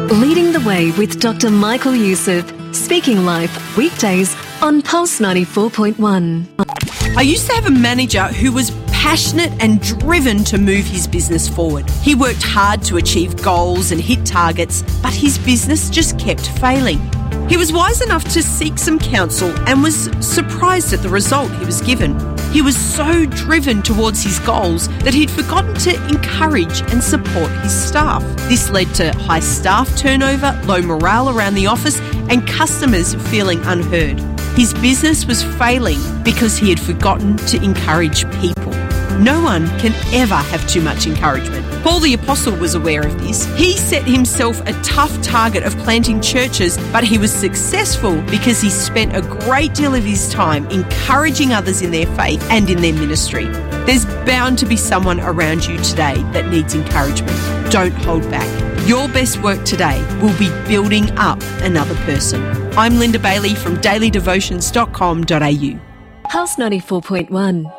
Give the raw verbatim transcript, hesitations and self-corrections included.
Leading the Way with Doctor Michael Youssef, speaking live weekdays on Pulse ninety-four point one. I used to have a manager who was passionate and driven to move his business forward. He worked hard to achieve goals and hit targets, but his business just kept failing. He was wise enough to seek some counsel and was surprised at the result he was given. He was so driven towards his goals that he'd forgotten to encourage and support his staff. This led to high staff turnover, low morale around the office, and customers feeling unheard. His business was failing because he had forgotten to encourage people. No one can ever have too much encouragement. Paul the Apostle was aware of this. He set himself a tough target of planting churches, but he was successful because he spent a great deal of his time encouraging others in their faith and in their ministry. There's bound to be someone around you today that needs encouragement. Don't hold back. Your best work today will be building up another person. I'm Linda Bailey from daily devotions dot com dot a u. Pulse ninety-four point one.